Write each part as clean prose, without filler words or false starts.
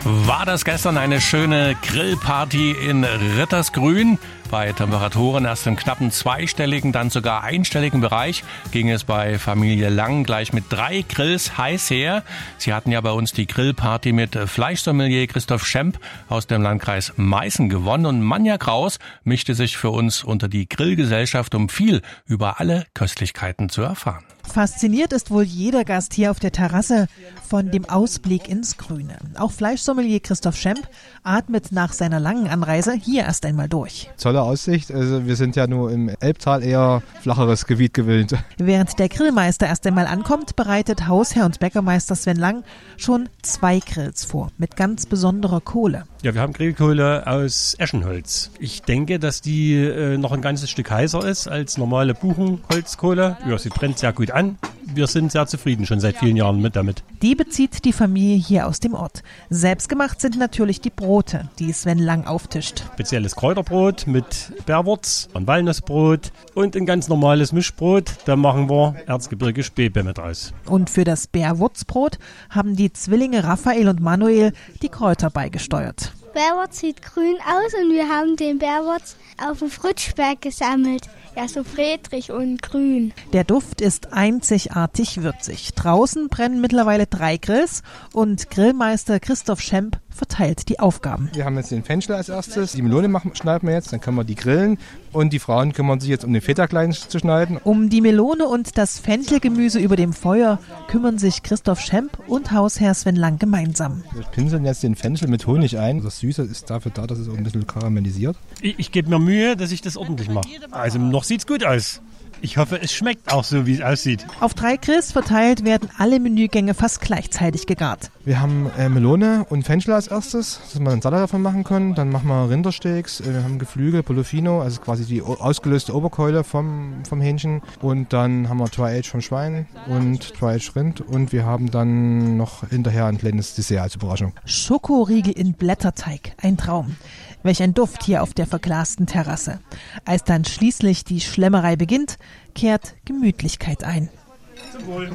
War das gestern eine schöne Grillparty in Rittersgrün? Bei Temperaturen erst im knappen zweistelligen, dann sogar einstelligen Bereich ging es bei Familie Lang gleich mit 3 Grills heiß her. Sie hatten ja bei uns die Grillparty mit Fleischsommelier Christoph Schemp aus dem Landkreis Meißen gewonnen. Und Manja Kraus mischte sich für uns unter die Grillgesellschaft, um viel über alle Köstlichkeiten zu erfahren. Fasziniert ist wohl jeder Gast hier auf der Terrasse von dem Ausblick ins Grüne. Auch Fleischsommelier Christoph Schemp atmet nach seiner langen Anreise hier erst einmal durch. Tolle Aussicht. Also wir sind ja nur im Elbtal eher flacheres Gebiet gewöhnt. Während der Grillmeister erst einmal ankommt, bereitet Hausherr und Bäckermeister Sven Lang schon 2 Grills vor, mit ganz besonderer Kohle. Ja, wir haben Grillkohle aus Eschenholz. Ich denke, dass die noch ein ganzes Stück heißer ist als normale Buchenholzkohle. Ja, sie brennt sehr gut an. Wir sind sehr zufrieden schon seit vielen Jahren damit. Die bezieht die Familie hier aus dem Ort. Selbstgemacht sind natürlich die Brote, die Sven Lang auftischt. Spezielles Kräuterbrot mit Bärwurz, ein Walnussbrot und ein ganz normales Mischbrot. Da machen wir Erzgebirge Späbe mit raus. Und für das Bärwurzbrot haben die Zwillinge Raphael und Manuel die Kräuter beigesteuert. Bärwurz sieht grün aus und wir haben den Bärwurz auf dem Frutschberg gesammelt. Ja, so fledrig und grün. Der Duft ist einzigartig würzig. Draußen brennen mittlerweile 3 Grills und Grillmeister Christoph Schemp verteilt die Aufgaben. Wir haben jetzt den Fenchel als erstes. Die Melone schneiden wir jetzt, dann können wir die grillen. Und die Frauen kümmern sich jetzt um den Feta klein zu schneiden. Um die Melone und das Fenchelgemüse über dem Feuer kümmern sich Christoph Schemp und Hausherr Sven Lang gemeinsam. Wir pinseln jetzt den Fenchel mit Honig ein. Das Süße ist dafür da, dass es auch ein bisschen karamellisiert. Ich gebe mir Mühe, dass ich das ordentlich mache. Also noch sieht's gut aus. Ich hoffe, es schmeckt auch so, wie es aussieht. Auf 3 Grills verteilt werden alle Menügänge fast gleichzeitig gegart. Wir haben Melone und Fenchel als erstes, dass wir einen Salat davon machen können. Dann machen wir Rindersteaks, wir haben Geflügel, Polofino, also quasi die ausgelöste Oberkeule vom Hähnchen. Und dann haben wir Dry-Aged vom Schwein und Dry-Aged Rind. Und wir haben dann noch hinterher ein kleines Dessert als Überraschung. Schokoriegel in Blätterteig, ein Traum. Welch ein Duft hier auf der verglasten Terrasse. Als dann schließlich die Schlemmerei beginnt, kehrt Gemütlichkeit ein. Zum Wohl.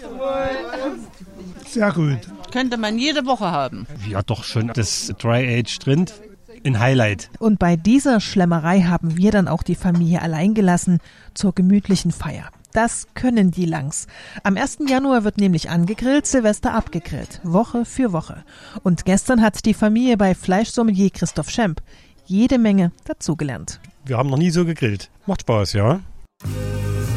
Sehr gut. Könnte man jede Woche haben. Ja, doch schon das Dry-Aged Rind ein Highlight. Und bei dieser Schlemmerei haben wir dann auch die Familie allein gelassen zur gemütlichen Feier. Das können die Langs. Am 1. Januar wird nämlich angegrillt, Silvester abgegrillt, Woche für Woche. Und gestern hat die Familie bei Fleischsommelier Christoph Schemp jede Menge dazugelernt. Wir haben noch nie so gegrillt. Macht Spaß, ja?